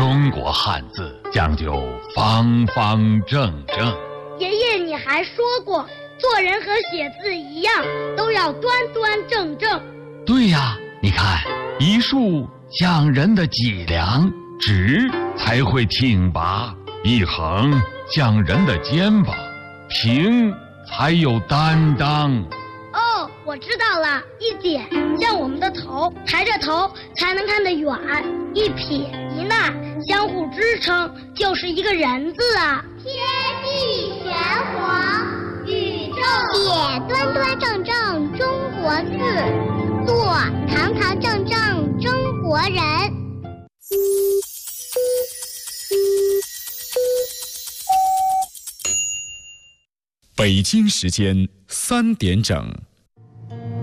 中国汉字讲究方方正正。 爷爷，你还说过，做人和写字一样，都要端端正正。 对呀，你看，一竖讲人的脊梁，直才会挺拔；一横讲人的肩膀，平才有担当。 哦，我知道了，一点像我们的头，抬着头才能看得远；一撇一捺相互支撑，就是一个人字啊。 天地玄黄，宇宙写端端正正中国字，做堂堂正正中国人。 北京时间3点整。